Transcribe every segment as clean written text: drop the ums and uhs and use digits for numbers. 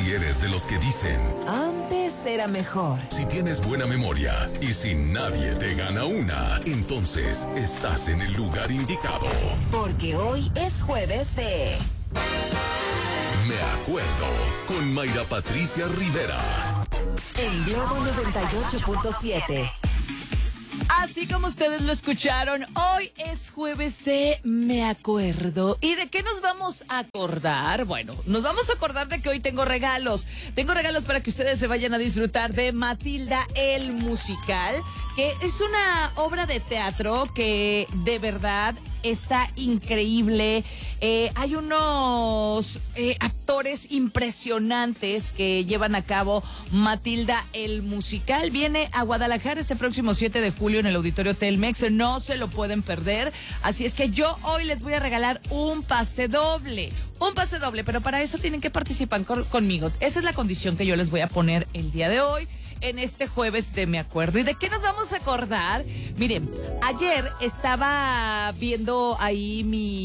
Si eres de los que dicen, antes era mejor. si tienes buena memoria y si nadie te gana una, entonces estás en el lugar indicado. Porque hoy es jueves de... Me acuerdo, con Mayra Patricia Rivera. En Globo 98.7. Así como ustedes lo escucharon, hoy es jueves de Me Acuerdo. ¿Y de qué nos vamos a acordar? Bueno, nos vamos a acordar de que hoy tengo regalos. Tengo regalos para que ustedes se vayan a disfrutar de Matilda el Musical, que es una obra de teatro que de verdad está increíble. Hay unos actores impresionantes que llevan a cabo Matilda el Musical. Viene a Guadalajara este próximo 7 de julio en el Auditorio Telmex. No se lo pueden perder. Así es que yo hoy les voy a regalar un pase doble. Un pase doble, pero para eso tienen que participar conmigo. Esa es la condición que yo les voy a poner el día de hoy, en este jueves de Me Acuerdo. ¿Y de qué nos vamos a acordar? Miren, ayer estaba viendo ahí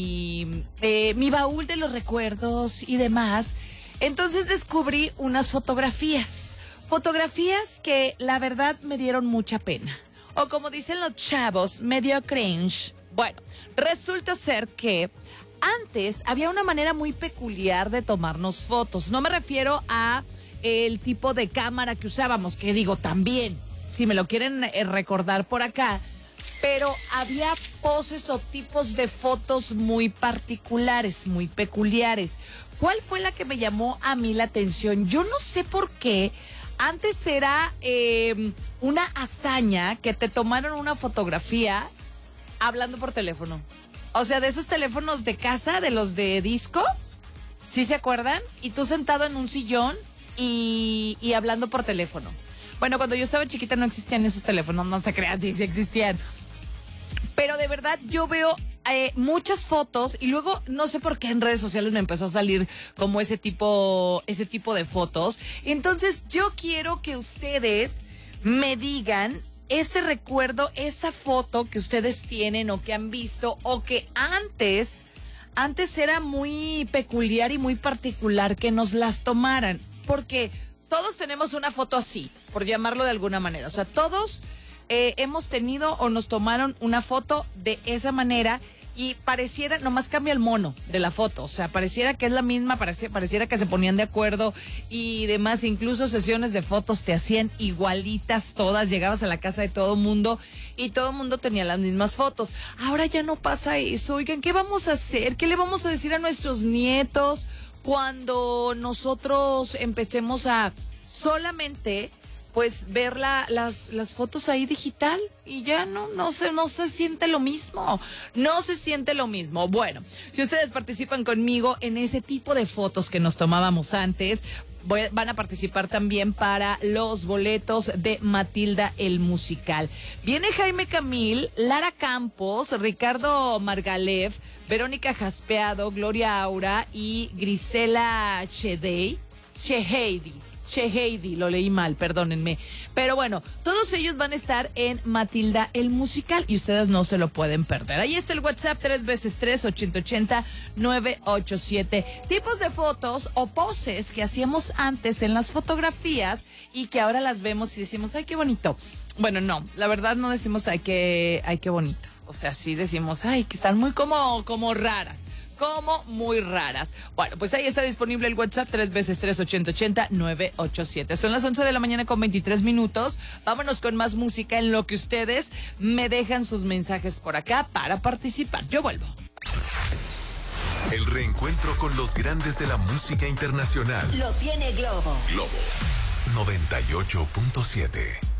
mi baúl de los recuerdos y demás. Entonces descubrí unas fotografías. Fotografías que la verdad me dieron mucha pena. O como dicen los chavos, medio cringe. Bueno, resulta ser que antes había una manera muy peculiar de tomarnos fotos. No me refiero a el tipo de cámara que usábamos, que digo también, si me lo quieren recordar por acá, pero había poses o tipos de fotos muy particulares, muy peculiares. ¿Cuál fue la que me llamó a mí la atención? Yo no sé por qué. Antes era una hazaña que te tomaron una fotografía hablando por teléfono. O sea, de esos teléfonos de casa, de los de disco, ¿sí se acuerdan? Y tú sentado en un sillón y hablando por teléfono. Bueno, cuando yo estaba chiquita no existían esos teléfonos, no se crean, sí existían. Pero de verdad yo veo muchas fotos y luego no sé por qué en redes sociales me empezó a salir como ese tipo de fotos. Entonces yo quiero que ustedes me digan ese recuerdo, esa foto que ustedes tienen o que han visto o que antes era muy peculiar y muy particular que nos las tomaran. Porque todos tenemos una foto así, por llamarlo de alguna manera. O sea, todos hemos tenido o nos tomaron una foto de esa manera y pareciera, nomás cambia el mono de la foto. O sea, pareciera que es la misma, pareciera que se ponían de acuerdo y demás. Incluso sesiones de fotos te hacían igualitas todas. Llegabas a la casa de todo mundo y todo el mundo tenía las mismas fotos. Ahora ya no pasa eso. Oigan, ¿qué vamos a hacer? ¿Qué le vamos a decir a nuestros nietos cuando nosotros empecemos a solamente pues ver las fotos ahí digital y ya no se siente lo mismo? No se siente lo mismo. Bueno, si ustedes participan conmigo en ese tipo de fotos que nos tomábamos antes, van a participar también para los boletos de Matilda el Musical. Viene Jaime Camil, Lara Campos, Ricardo Margalef, Verónica Jaspeado, Gloria Aura y Grisela Cheheidi, lo leí mal, perdónenme. Pero bueno, todos ellos van a estar en Matilda el Musical y ustedes no se lo pueden perder. Ahí está el WhatsApp 3x3 8080 987. Tipos de fotos o poses que hacíamos antes en las fotografías y que ahora las vemos y decimos, ay, qué bonito. Bueno, no, la verdad no decimos, ay, qué bonito. O sea, sí decimos, ay, que están muy como raras. Como muy raras. Bueno, pues ahí está disponible el WhatsApp 3x3 8080 987. Son las 11 de la mañana con 23 minutos. Vámonos con más música en lo que ustedes me dejan sus mensajes por acá para participar. Yo vuelvo. El reencuentro con los grandes de la música internacional. Lo tiene Globo. Globo 98.7.